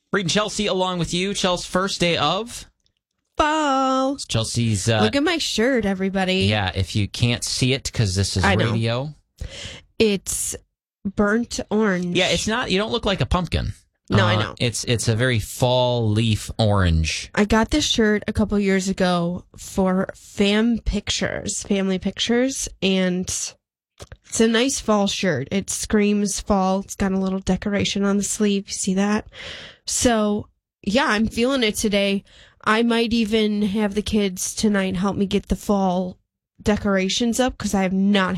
Reed and Chelsea along with you. Chelsea's first day of fall. Chelsea's. Look at my shirt, everybody. Yeah, if you can't see it because this is radio. It's burnt orange. Yeah, it's not. You don't look like a pumpkin. No, I know. It's a very fall leaf orange. I got this shirt a couple years ago for family pictures, and it's a nice fall shirt. It screams fall. It's got a little decoration on the sleeve. You see that? So, yeah, I'm feeling it today. I might even have the kids tonight help me get the fall decorations up because I have not